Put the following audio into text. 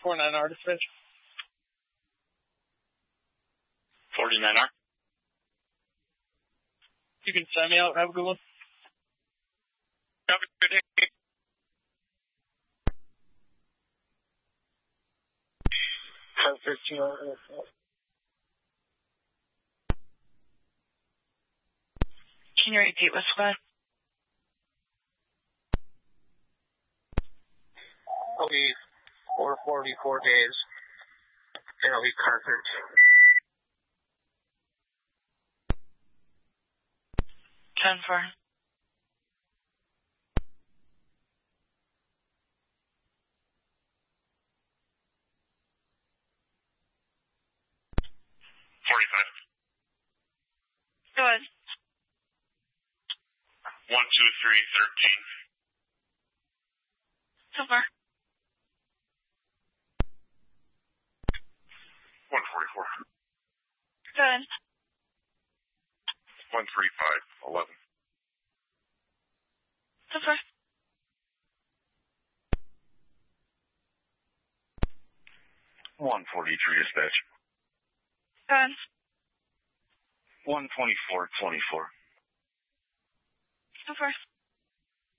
49R dispatch. 49R. You can send me out. Have a good one. Have a good day. Car 13. Can you repeat what's what? I'll be 444 days. And I'll be car 13. 10-4. Go ahead. 123 13. So far. 144. Go ahead. 135 11. So far. 143 dispatch. Go ahead. 124 24. So far.